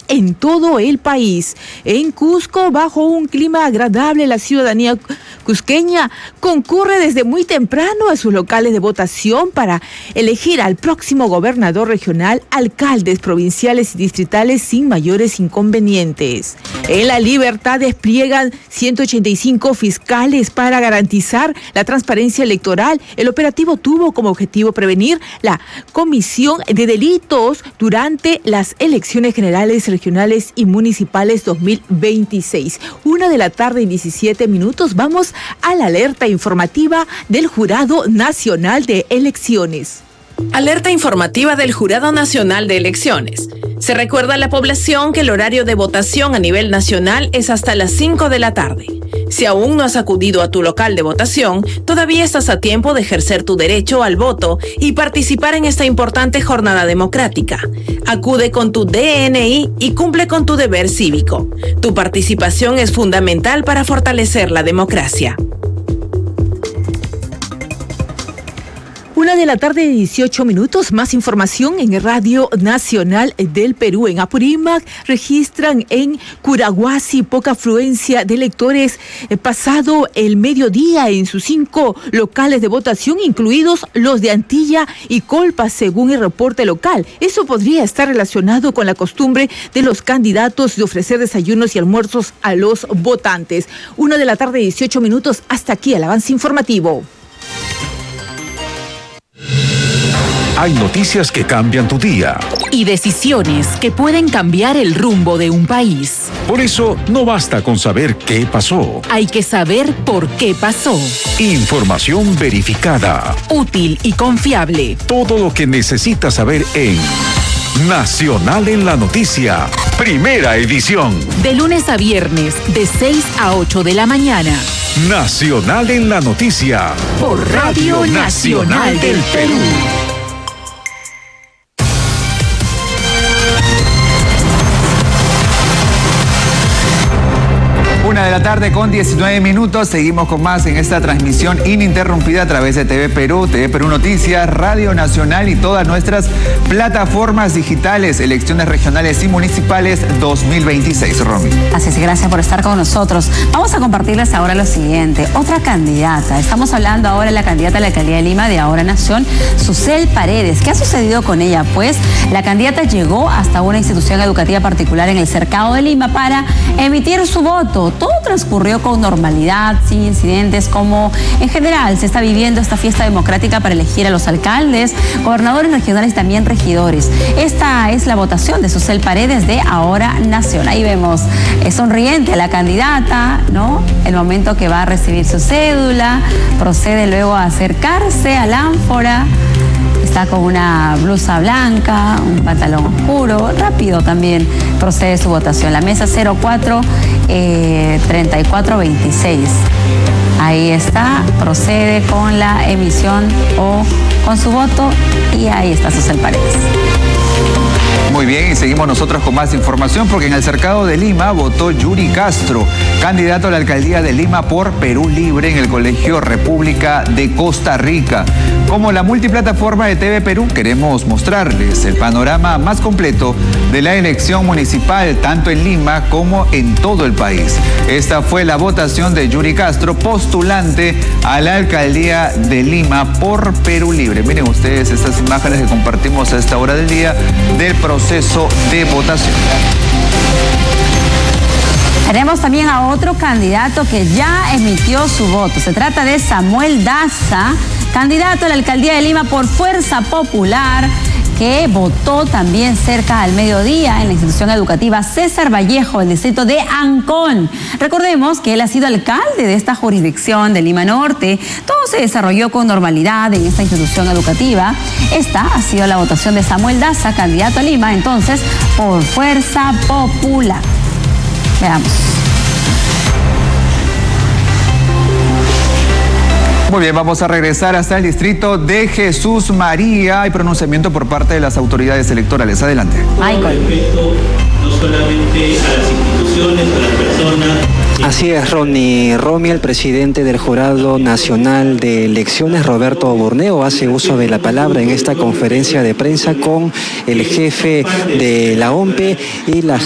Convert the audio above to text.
en todo el país. En Cusco, bajo un clima agradable, la ciudadanía cusqueña concurre desde muy temprano a sus locales de votación para elegir al próximo gobernador regional, alcaldes provinciales y distritales sin mayores inconvenientes. En La Libertad despliegan 185 fiscales para garantizar la transparencia electoral. El operativo tuvo como objetivo prevenir la comisión de delitos durante las elecciones generales, regionales y municipales 2026. 1:17 p.m. Vamos a la alerta informativa del Jurado Nacional de Elecciones. Alerta informativa del Jurado Nacional de Elecciones. Se recuerda a la población que el horario de votación a nivel nacional es hasta las 5 de la tarde. Si aún no has acudido a tu local de votación, todavía estás a tiempo de ejercer tu derecho al voto y participar en esta importante jornada democrática. Acude con tu DNI y cumple con tu deber cívico. Tu participación es fundamental para fortalecer la democracia. 1:18 p.m. Más información en Radio Nacional del Perú. En Apurímac registran en Curahuasi poca afluencia de electores pasado el mediodía en sus 5 locales de votación, incluidos los de Antilla y Colpa, según el reporte local. Eso podría estar relacionado con la costumbre de los candidatos de ofrecer desayunos y almuerzos a los votantes. 1:18 p.m. Hasta aquí el avance informativo. Hay noticias que cambian tu día. Y decisiones que pueden cambiar el rumbo de un país. Por eso, no basta con saber qué pasó. Hay que saber por qué pasó. Información verificada. Útil y confiable. Todo lo que necesitas saber en Nacional en la Noticia, primera edición. De lunes a viernes, de 6 a 8 de la mañana. Nacional en la Noticia. Por Radio Nacional del Perú. 1:19 p.m. Seguimos con más en esta transmisión ininterrumpida a través de TV Perú Noticias, Radio Nacional y todas nuestras plataformas digitales. Elecciones regionales y municipales 2026. Romy. Así es, gracias por estar con nosotros. Vamos a compartirles ahora lo siguiente. Otra candidata. Estamos hablando ahora de la candidata a la alcaldía de Lima de Ahora Nación, Susel Paredes. ¿Qué ha sucedido con ella? Pues la candidata llegó hasta una institución educativa particular en el Cercado de Lima para emitir su voto. Todo transcurrió con normalidad, sin incidentes, como en general se está viviendo esta fiesta democrática para elegir a los alcaldes, gobernadores regionales y también regidores. Esta es la votación de Susel Paredes de Ahora Nación. Ahí vemos sonriente a la candidata, ¿no? El momento que va a recibir su cédula, procede luego a acercarse al ánfora. Está con una blusa blanca, un pantalón oscuro, rápido también procede su votación. La mesa 04-3426. Ahí está, procede con la emisión o con su voto y ahí está Susel Paredes. Muy bien, y seguimos nosotros con más información porque en el Cercado de Lima votó Yuri Castro, candidato a la alcaldía de Lima por Perú Libre en el Colegio República de Costa Rica. Como la multiplataforma de TV Perú, queremos mostrarles el panorama más completo de la elección municipal, tanto en Lima como en todo el país. Esta fue la votación de Yuri Castro, postulante a la alcaldía de Lima por Perú Libre. Miren ustedes estas imágenes que compartimos a esta hora del día del proceso de votación. Tenemos también a otro candidato que ya emitió su voto. Se trata de Samuel Daza, candidato a la alcaldía de Lima por Fuerza Popular, que votó también cerca al mediodía en la institución educativa César Vallejo, el distrito de Ancón. Recordemos que él ha sido alcalde de esta jurisdicción de Lima Norte. Todo se desarrolló con normalidad en esta institución educativa. Esta ha sido la votación de Samuel Daza, candidato a Lima, entonces, por Fuerza Popular. Veamos. Muy bien, vamos a regresar hasta el distrito de Jesús María. Hay pronunciamiento por parte de las autoridades electorales. Adelante. Michael. No solamente a las instituciones, a las personas. Así es, Ronnie. Romy, el presidente del Jurado Nacional de Elecciones, Roberto Borneo, hace uso de la palabra en esta conferencia de prensa con el jefe de la OMPE y la